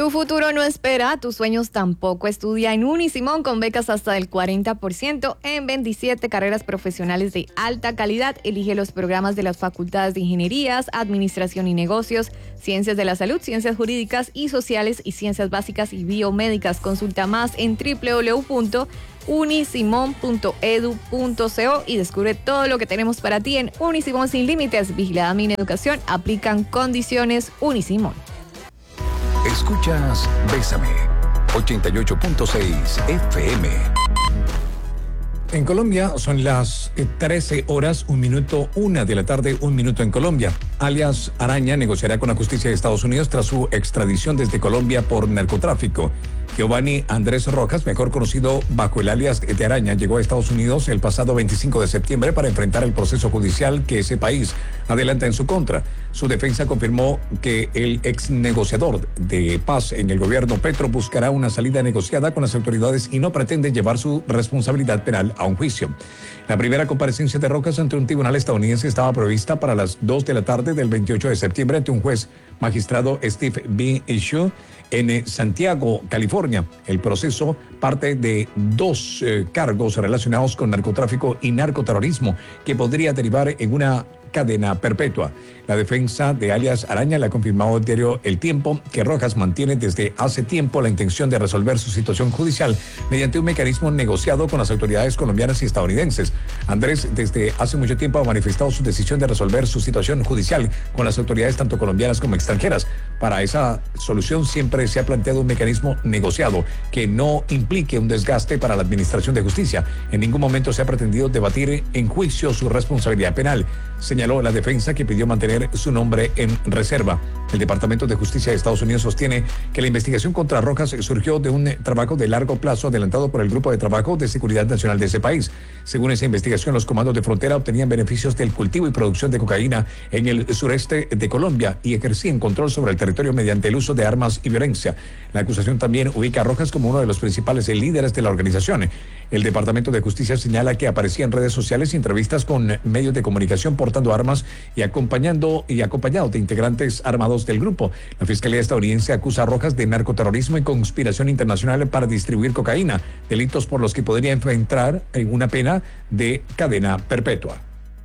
Tu futuro no espera, tus sueños tampoco. Estudia en Unisimón con becas hasta del 40% en 27 carreras profesionales de alta calidad. Elige los programas de las facultades de Ingenierías, Administración y Negocios, Ciencias de la Salud, Ciencias Jurídicas y Sociales y Ciencias Básicas y Biomédicas. Consulta más en www.unisimon.edu.co y descubre todo lo que tenemos para ti en Unisimón Sin Límites. Vigilada Mineducación, aplican condiciones. Unisimón. Escuchas Bésame, 88.6 FM. En Colombia son las 13 horas, 1 minuto, 1 de la tarde, 1 minuto en Colombia. Alias Araña negociará con la justicia de Estados Unidos tras su extradición desde Colombia por narcotráfico. Giovanni Andrés Rojas, mejor conocido bajo el alias de Araña, llegó a Estados Unidos el pasado 25 de septiembre para enfrentar el proceso judicial que ese país adelanta en su contra. Su defensa confirmó que el ex negociador de paz en el gobierno Petro buscará una salida negociada con las autoridades y no pretende llevar su responsabilidad penal a un juicio. La primera comparecencia de Rojas ante un tribunal estadounidense estaba prevista para las 2 de la tarde del 28 de septiembre ante un juez magistrado Steve B. Shu en Santiago, California. El proceso parte de 2 cargos relacionados con narcotráfico y narcoterrorismo que podría derivar en una cadena perpetua. La defensa de alias Araña le ha confirmado el diario El Tiempo que Rojas mantiene desde hace tiempo la intención de resolver su situación judicial mediante un mecanismo negociado con las autoridades colombianas y estadounidenses. Andrés desde hace mucho tiempo ha manifestado su decisión de resolver su situación judicial con las autoridades tanto colombianas como extranjeras. Para esa solución siempre se ha planteado un mecanismo negociado que no implique un desgaste para la administración de justicia. En ningún momento se ha pretendido debatir en juicio su responsabilidad penal, señaló la defensa, que pidió mantener su nombre en reserva. El Departamento de Justicia de Estados Unidos sostiene que la investigación contra Rojas surgió de un trabajo de largo plazo adelantado por el Grupo de Trabajo de Seguridad Nacional de ese país. Según esa investigación, los comandos de frontera obtenían beneficios del cultivo y producción de cocaína en el sureste de Colombia y ejercían control sobre el territorio mediante el uso de armas y violencia. La acusación también ubica a Rojas como uno de los principales líderes de la organización. El Departamento de Justicia señala que aparecía en redes sociales y entrevistas con medios de comunicación portando armas y acompañado de integrantes armados del grupo. La Fiscalía estadounidense acusa a Rojas de narcoterrorismo y conspiración internacional para distribuir cocaína, delitos por los que podría enfrentar una pena de cadena perpetua.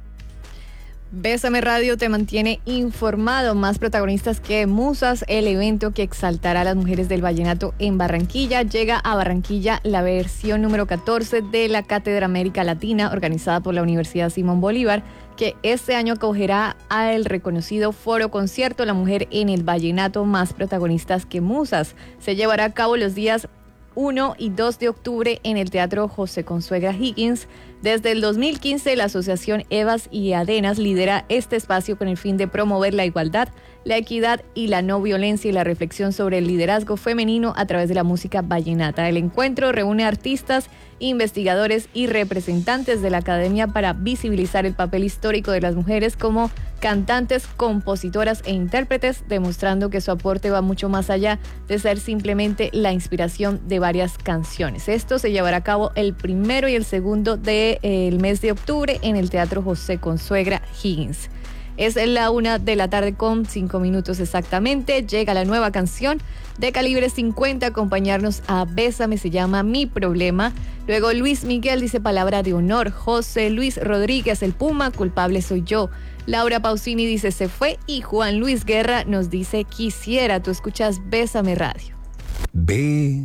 Bésame Radio te mantiene informado. Más protagonistas que musas. El evento que exaltará a las mujeres del vallenato en Barranquilla. Llega a Barranquilla la versión número 14 de la Cátedra América Latina, organizada por la Universidad Simón Bolívar, que este año acogerá al reconocido Foro Concierto La Mujer en el Vallenato, más protagonistas que musas. Se llevará a cabo los días 1 y 2 de octubre en el Teatro José Consuegra Higgins. Desde el 2015, la asociación Evas y Adenas lidera este espacio con el fin de promover la igualdad, la equidad y la no violencia y la reflexión sobre el liderazgo femenino a través de la música vallenata. El encuentro reúne artistas, investigadores y representantes de la academia para visibilizar el papel histórico de las mujeres como cantantes, compositoras e intérpretes, demostrando que su aporte va mucho más allá de ser simplemente la inspiración de varias canciones. Esto se llevará a cabo el 1 y el 2 del mes de octubre en el Teatro José Consuegra Higgins. Es la 1 de la tarde con 5 minutos exactamente. Llega la nueva canción de Calibre 50 a acompañarnos a Bésame, se llama Mi Problema. Luego Luis Miguel dice Palabra de Honor. José Luis Rodríguez, El Puma, Culpable Soy Yo. Laura Pausini dice Se Fue. Y Juan Luis Guerra nos dice Quisiera. Tú escuchas Bésame Radio.